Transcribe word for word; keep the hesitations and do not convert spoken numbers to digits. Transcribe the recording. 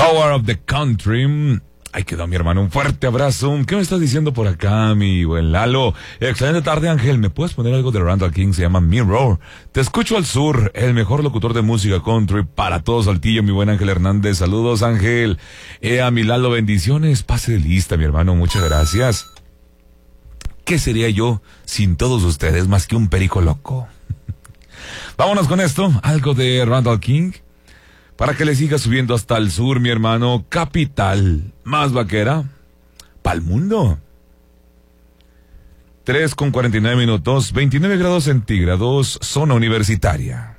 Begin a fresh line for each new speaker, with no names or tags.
Power of the Country. Ahí quedó mi hermano, un fuerte abrazo. ¿Qué me estás diciendo por acá, mi buen Lalo? Excelente tarde, Ángel. ¿Me puedes poner algo de Randall King? Se llama Mirror. Te escucho al sur, el mejor locutor de música country para todo Saltillo, mi buen Ángel Hernández. Saludos, Ángel. Eh, a mi Lalo, bendiciones. Pase de lista, mi hermano. Muchas gracias. ¿Qué sería yo sin todos ustedes más que un perico loco? Vámonos con esto, algo de Randall King. Para que le siga subiendo hasta el sur, mi hermano. Capital más vaquera pa'l mundo. tres con cuarenta y nueve minutos, veintinueve grados centígrados, zona universitaria.